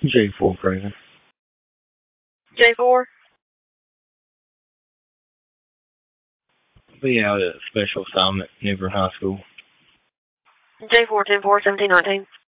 J4 Craven. J4? Be out at special assignment, Newbern High School. J4, 10-4, 1719.